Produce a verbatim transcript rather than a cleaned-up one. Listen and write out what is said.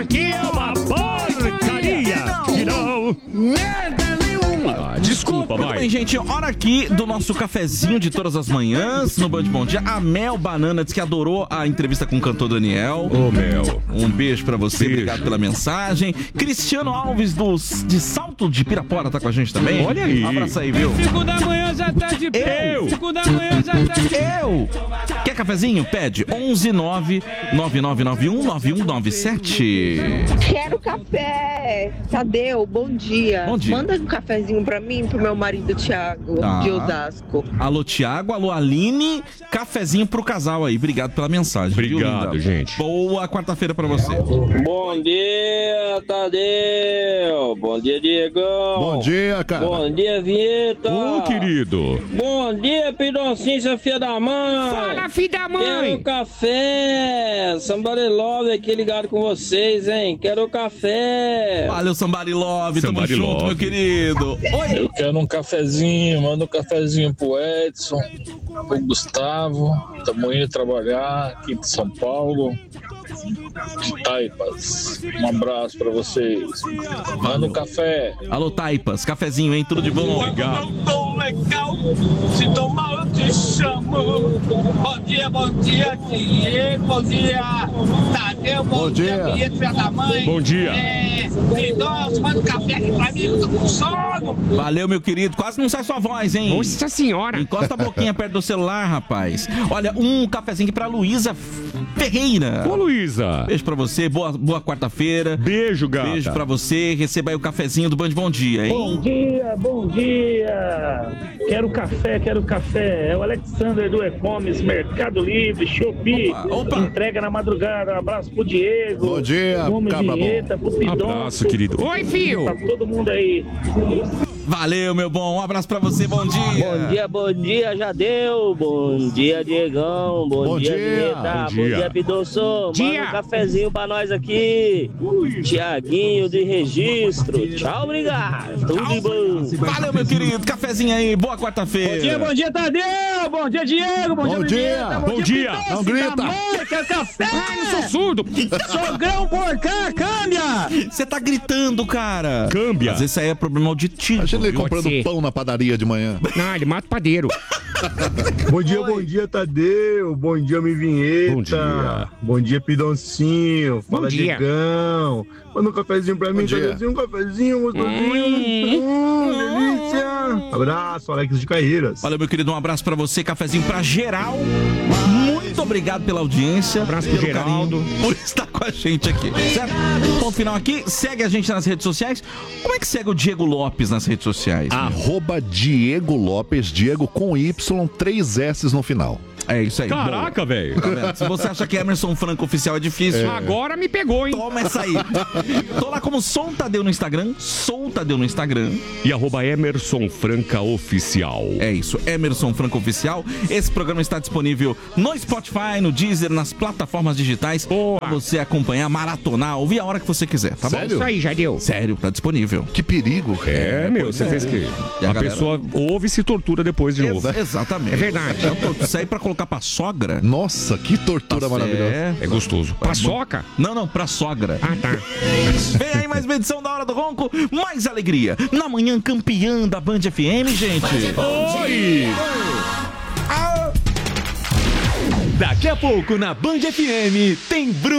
Que é uma porcaria. Que não. Merda nenhuma. Desculpa, vai. Bem, gente, hora aqui do nosso cafezinho de todas as manhãs no Band Bom Dia. A Mel Banana disse que adorou a entrevista com o cantor Daniel. Ô, oh, Mel. Um beijo pra você, beijo. Obrigado pela mensagem. Cristiano Alves dos, de Salto de Pirapora tá com a gente também. Olha aí. Um abraço aí, viu? Cinco da manhã já tá de pé. Eu. Cinco da manhã já tá de pé. Eu. Quer cafezinho? Pede onze nove nove nove nove um nove um nove sete. Quero café. Tadeu, bom dia. Bom dia. Manda um cafezinho pra mim e pro meu marido Thiago, Tá. de Osasco. Alô, Thiago. Alô, Aline. Cafezinho pro casal aí. Obrigado pela mensagem. Obrigado, viu, gente. Boa quarta-feira pra você. Bom dia, Tadeu. Bom dia, Diegão. Bom dia, cara. Bom dia, Vieta. Ô, querido. Bom dia, Pidoncinho, seu filho da mãe. Fala, filho da mãe. Quero café. Somebody Love aqui ligado com vocês, hein? Quero café. Valeu, Somebody Love. Tamo Somebody junto, Love. meu querido. Oi. Eu quero um cafezinho, manda um cafezinho pro Edson, pro Gustavo, estamos indo trabalhar aqui de São Paulo, de Taipas. Um abraço pra vocês. Manda um café. Alô, Taipas. Cafezinho, hein? Tudo de bom. Obrigado. Tô legal, se tomar eu te chamo. Bom dia, bom dia, Diego, bom dia, Tadeu, bom, Bom dia. dia, filha da mãe. Bom dia. É, Pidoncio, manda um café aqui pra mim, eu tô com sono. Valeu, meu querido. Quase não sai sua voz, hein? Nossa senhora. Encosta a boquinha perto do celular, rapaz. Olha, um cafezinho aqui pra Luísa Ferreira. Ô, Luísa. Beijo pra você. Boa, boa quarta-feira. Beijo, gata. Beijo pra você. Receba aí o cafezinho do Band Bom Dia, hein? Bom dia, bom dia! Quero café, quero café. É o Alexander do E-Commerce, Mercado Livre, Shopee. Opa, opa. Entrega na madrugada. Um abraço pro Diego. Bom dia, Nome cabra Vinheta, pro Pidoncio. Abraço, querido. Oi, filho. Tá todo mundo aí. Valeu, meu bom. Um abraço pra você. Bom dia. Bom dia, bom dia, Jadeu. Bom dia, Diegão. Bom, Bom dia, dia. Vinheta. Bom Bom dia. dia, Pidoncio. Dia. Manda um cafezinho pra nós aqui. Tiaguinho de Registro. Tchau, obrigado. Tudo de bom. Valeu, meu querido. Cafezinho aí. Boa quarta-feira. Bom dia, bom dia, Tadeu. Bom dia, Diego. Bom, Bom dia, dia. Vinheta. Bom dia. Pidoncio, Não grita. da mãe, quero café. Ai, não sou surdo. Sogrão por cá, câmbia. Você tá gritando, cara. Câmbia. Às vezes isso aí é problema auditivo. Imagina ele viu? comprando ser. pão na padaria de manhã. Não, ele mata o padeiro. Bom dia, bom dia, Tadeu. Bom dia, Mi Vinheta. Bom dia. Bom dia, Pidoncinho. Fala, dia. Diegão. Manda um cafezinho pra mim, dia. Tadeuzinho. Um cafezinho gostosinho. Hum, delícia. Abraço, Alex de Caeiras. Valeu, meu querido. Um abraço pra você. Cafezinho pra geral. Muito obrigado pela audiência. Abraço pro pelo Geraldo. carinho, por estar com a gente aqui. Certo? Ponto final aqui. Segue a gente nas redes sociais. Como é que segue o Diego Lopes nas redes sociais? Arroba Diego Lopes, Diego com Y, três S no final. É isso aí. Caraca, velho. Boa. Tá vendo? Se você acha que Emerson Franco Oficial é difícil, Agora me pegou, hein? toma essa aí. Tô lá como Som Tadeu no Instagram. Som Tadeu no Instagram. E arroba Emerson Franca Oficial. É isso, Emerson Franco Oficial. Esse programa está disponível no Spotify, no Deezer, nas plataformas digitais. Boa. Pra você acompanhar, maratonar, ouvir a hora que você quiser, tá Sério? Isso aí, já deu. bom? Sério, tá disponível. Que perigo, cara. É, meu, pois você é. fez que E a a galera? pessoa ouve e se tortura depois de novo. Ex- exatamente. É verdade. Isso aí pra colocar pra sogra. Nossa, que tortura maravilhosa. É. É gostoso. Paçoca? Não, não, pra sogra. Ah, tá. Vem aí mais uma edição da Hora do Ronco, mais alegria. Na manhã campeã da Band F M, gente. Oi! Ah. Daqui a pouco na Band F M tem Bruno.